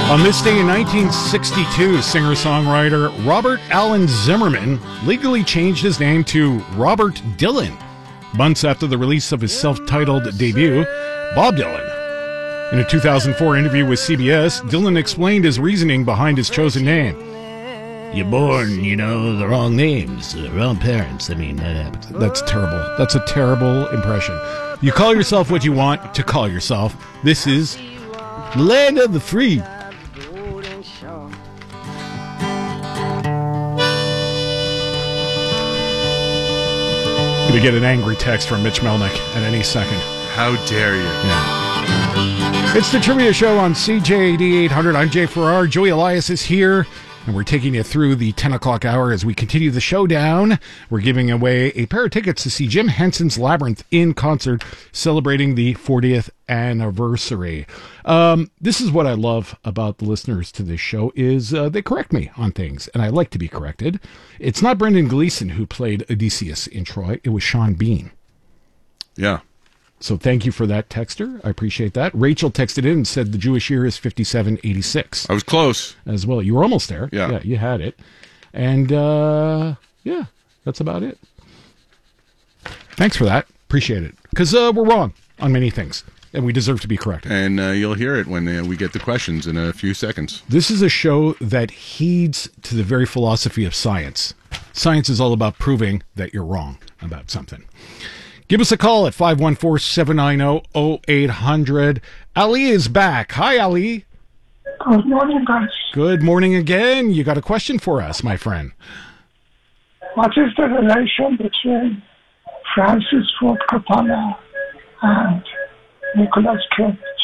On this day in 1962, singer-songwriter Robert Allen Zimmerman legally changed his name to Robert Dylan, months after the release of his self-titled debut, Bob Dylan. In a 2004 interview with CBS, Dylan explained his reasoning behind his chosen name. You're born, the wrong names, wrong parents. I mean, that happens. That's terrible. That's a terrible impression. You call yourself what you want to call yourself. This is Land of the Free. Going to get an angry text from Mitch Melnick at any second. How dare you? Yeah. It's the Trivia Show on CJAD 800. I'm Jay Farrar. Joey Elias is here, and we're taking you through the 10 o'clock hour as we continue the showdown. We're giving away a pair of tickets to see Jim Henson's Labyrinth in concert, celebrating the 40th anniversary. This is what I love about the listeners to this show is they correct me on things, and I like to be corrected. It's not Brendan Gleeson who played Odysseus in Troy. It was Sean Bean. Yeah. So thank you for that, texter. I appreciate that. Rachel texted in and said the Jewish year is 5786. I was close. As well. You were almost there. Yeah. You had it. And, yeah, that's about it. Thanks for that. Appreciate it. Because we're wrong on many things, and we deserve to be corrected. And you'll hear it when we get the questions in a few seconds. This is a show that heeds to the very philosophy of science. Science is all about proving that you're wrong about something. Give us a call at 514-790-0800. Ali is back. Hi, Ali. Good morning, guys. Good morning again. You got a question for us, my friend. What is the relation between Francis Ford Coppola and Nicolas Cage?